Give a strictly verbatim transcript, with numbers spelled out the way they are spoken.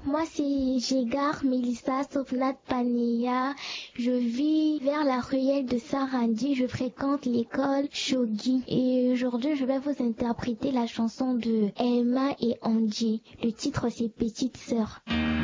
Moi, c'est Jégar Mélissa Sopnat Paneya. Je vis vers la ruelle de Sarandi. Je fréquente l'école Shogi. Et aujourd'hui, je vais vous interpréter la chanson de Emma et Angie. Le titre, c'est Petite Sœur.